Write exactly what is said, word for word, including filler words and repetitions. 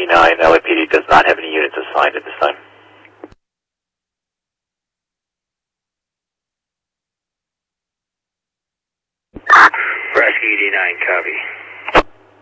E D nine, L A P D does not have any units assigned at this time. Rescue E D nine, copy.